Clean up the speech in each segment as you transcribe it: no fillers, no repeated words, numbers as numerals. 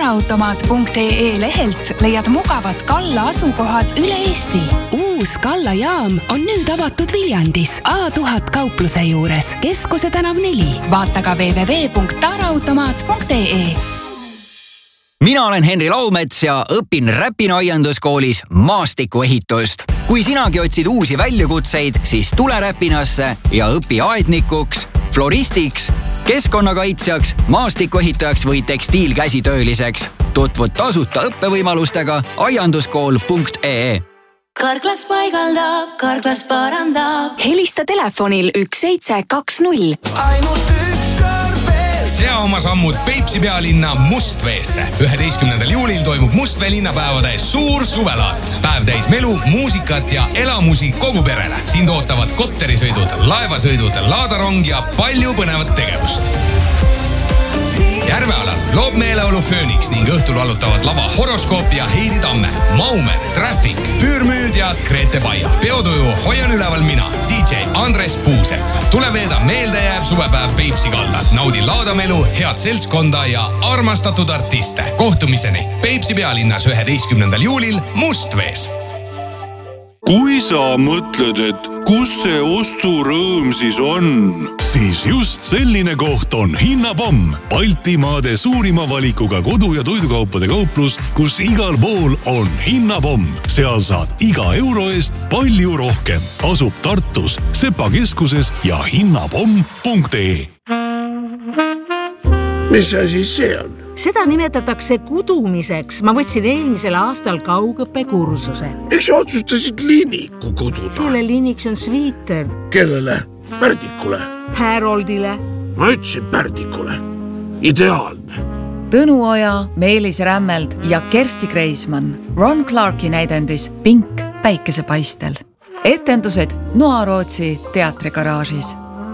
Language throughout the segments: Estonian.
taraautomaat.ee lehelt leiad mugavad Kalla asukohad üle Eesti. Uus Kalla jaam on nüüd avatud Viljandis A1000 kaupluse juures, Keskuse tänav 4. Vaata ka www.taraautomaat.ee. Mina olen Henri Laumets ja õpin Räpina aianduskoolis maastikuehitust. Kui sinagi otsid uusi väljakutseid, siis tule Räpinasse ja õpi aednikuks, floristiks, keskkonnakaitsjaks, maastikuehitajaks või tekstiilkäsitööliseks. Tutvud tasuta õppevõimalustega aianduskool.ee. Karklas paigaldab, Karklas parandab. Helista telefonil 1720. Ainult üks kord veel. Sea oma sammud Peipsi pealinna Mustveesse. 11. juulil toimub Mustvee linnapäevade suur suvelaat. Päev täis melu, muusikat ja elamusi kogu perele. Sind ootavad kotterisõidud, laevasõidud, laadarong ja palju põnevat tegevust. Järvealal loob meeleolu Phoenix ning õhtul valutavad lava Horoskoop ja Heidi Tamme, Maumer, Traffic, Püürmüüd ja Grete Baia. Peotuju hoian üleval mina, DJ Andres Puusepp. Tule veeda meeldejääv suvepäev Peipsi kaldal. Naudi laadamelu, head seltskonda ja armastatud artiste. Kohtumiseni Peipsi pealinnas 11. juulil Mustvees. Kui sa mõtled, et kus see osturõõm siis on, siis just selline koht on Hinnapomm. Baltimaade suurima valikuga kodu- ja toidukaupade kauplus, kus igal pool on Hinnapomm. Seal saad iga euro eest palju rohkem. Asub Tartus, Sepa keskuses ja hinnapomm.ee. Mis asi see on? Seda nimetatakse kudumiseks. Ma võtsin eelmisel aastal kaugõppekursuse. Miks sa otsustasid Linniku kududa? Selle linniks on sviiter. Kellele? Pärdikule? Häroldile. Ma ütlesin Pärdikule. Ideaalne. Tõnu Oja, Meelis Rämmeld ja Kersti Kreismann. Ron Clarki näidendis Pink päikesepaistel. Etendused Noarootsi teatrigaraažis.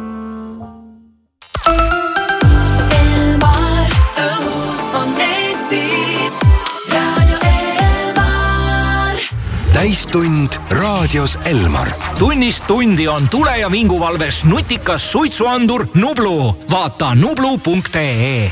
Täistund raadios Elmar. Tunnist tundi on tule- ja vinguvalves nutikas suitsuandur Nublu. Vaata nublu.ee.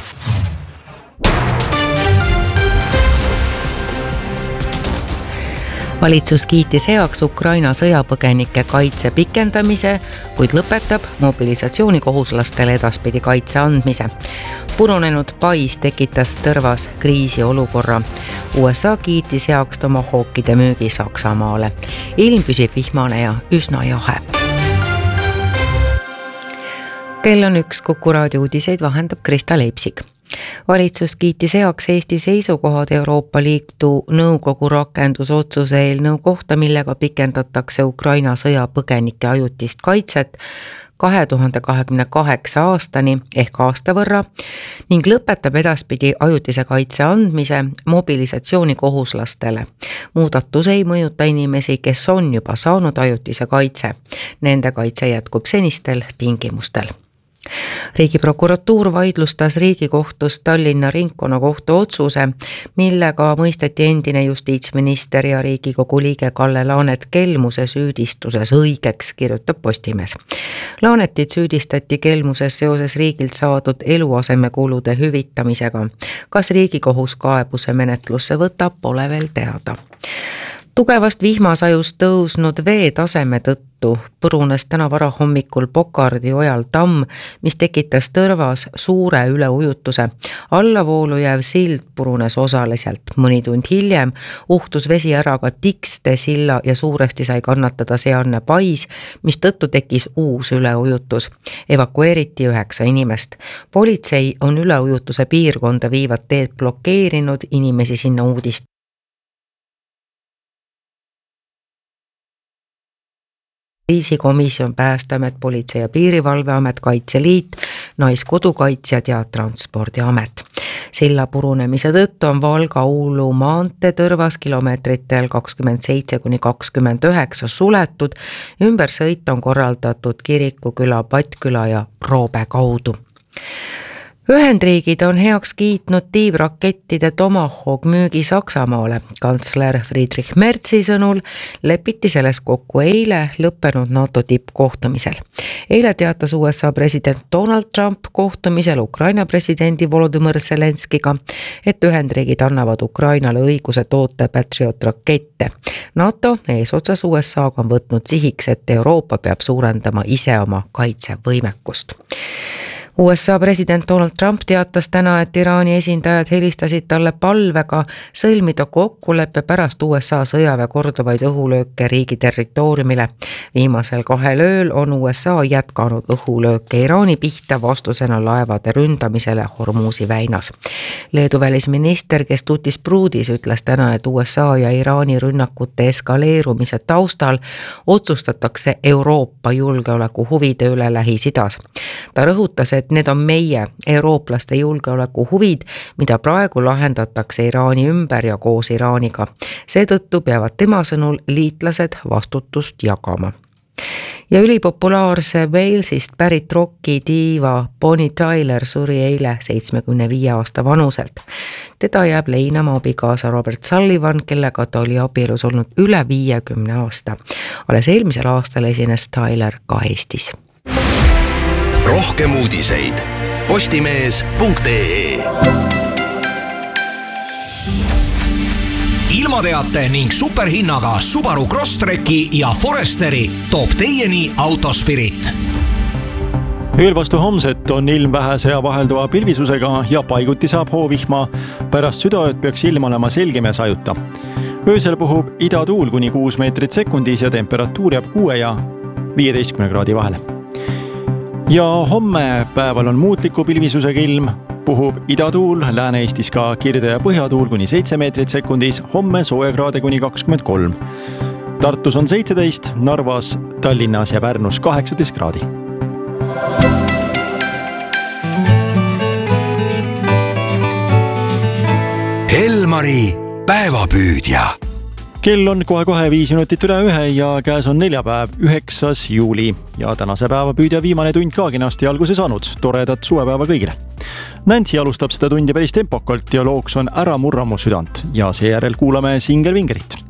Valitsus kiitis heaks Ukraina sõjapõgenike kaitse pikendamise, kuid lõpetab mobilisatsioonikohuslastele edaspidi kaitse andmise. Purunenud pais tekitas Tõrvas kriisiolukorra. USA kiitis heaks tomahawkide müügi Saksamaale. Ilm püsib vihmane ja üsna jahe. Kell on 1, Kuku raadio uudiseid vahendab Krista Leipsik. Valitsus kiitis heaks Eesti seisukohad Euroopa Liidu nõukogu rakendusotsuse eelnõu kohta, millega pikendatakse Ukraina sõjapõgenike ajutist kaitset 2028 aastani ehk aasta võrra ning lõpetab edaspidi ajutise kaitse andmise mobilisatsioonikohuslastele. Muudatus ei mõjuta inimesi, kes on juba saanud ajutise kaitse. Nende kaitse jätkub senistel tingimustel. Riigiprokuratuur vaidlustas Riigikohtus Tallinna ringkonnakohtu otsuse, millega mõisteti endine justiitsminister ja Riigikogu liige Kalle Laanet kelmuse süüdistuses õigeks, kirjutab Postimees. Laanetit süüdistati kelmuses seoses riigilt saadud eluasemekulude hüvitamisega. Kas Riigikohus kaebuse menetlusse võtab, pole veel teada. Tugevast vihmasajust tõusnud vee taseme tõttu purunes täna varahommikul Pokardi ojal tamm, mis tekitas Tõrvas suure üleujutuse. Allavoolu jääv sild purunes osaliselt. Mõni tund hiljem uhtus vesi ära ka Tikste silla ja suuresti sai kannatada sealne pais, mis tõttu tekkis uus üleujutus. Evakueeriti 9 inimest. Politsei on üleujutuse piirkonda viivad teed blokeerinud, inimesi sinna uudist. Kriisikomisjon, Päästeamet, Politsei- ja Piirivalveamet, Kaitseliit, Naiskodukaitsjad ja Transpordiamet. Silla purunemise tõttu on Valga-Uulu maantee Tõrvas kilomeetritel 27–29 suletud. Ümbersõit on korraldatud Kirikuküla, Pattküla ja Roobe kaudu. Ühendriigid on heaks kiitnud tiivrakettide Tomahawk müügi Saksamaale. Kantsler Friedrich Merzi sõnul lepiti selles kokku eile lõppenud NATO tippkohtumisel. Eile teatas USA president Donald Trump kohtumisel Ukraina presidendi Volodymyr Zelenskiga, et Ühendriigid annavad Ukrainale õiguse toota Patriot rakette. NATO eesotsas USA-ga on võtnud sihiks, et Euroopa peab suurendama ise oma kaitsevõimekust. USA president Donald Trump teatas täna, et Iraani esindajad helistasid talle palvega sõlmida kokkuleppe pärast USA sõjaväe korduvaid õhulööke riigi territooriumile. Viimasel 2 ööl on USA jätkanud õhulööke Iraani pihta vastusena laevade ründamisele Hormuzi väinas. Leedu välisminister Kestutis Prudis ütles täna, et USA ja Iraani rünnakute eskaleerumise taustal otsustatakse Euroopa julgeoleku huvide üle Lähis-Idas. Ta rõhutas, et need on meie eurooplaste julgeoleku huvid, mida praegu lahendatakse Iraani ümber ja koos Iraaniga. Seetõttu peavad tema sõnul liitlased vastutust jagama. Ja ülipopulaarse Walesist pärit rocki diiva Bonnie Tyler suri eile 75 aasta vanuselt. Teda jääb leinama abikaasa Robert Sullivan, kellega ta oli abielus olnud üle 50 aasta. Alles eelmisel aastal esines Tyler ka Eestis. Rohkem uudiseid postimees.ee. Ilmateate ning superhinnaga Subaru Crosstreki ja Foresteri toob teieni Autospirit. Ööl vastu homset on ilm vähese ja vahelduva pilvisusega ja paiguti saab hoovihma. Pärast südaööd peaks ilm olema selgem ja sajuta. Öösel puhub idatuul kuni 6 meetrit sekundis ja temperatuur jääb 6 ja 15 kraadi vahele. Ja homme päeval on muutliku pilvisusega ilm, puhub idatuul, Lääne-Eestis ka kirde ja põhjatuul kuni 7 meetrit sekundis, homme soojakraade kuni 23. Tartus on 17, Narvas, Tallinnas ja Pärnus 18 kraadi. Elmari päevapüüdja. Kell on kohe 5 minutit üle 1 ja käes on neljapäev, 9. juuli. Ja tänase päevapüüdja viimane tund ka kenasti alguse saanud. Toredat suvepäeva kõigile. Nancy alustab seda tundi päris tempokalt ja looks on Ära murra mu südant ja seejärel kuulame Singer Vingerit.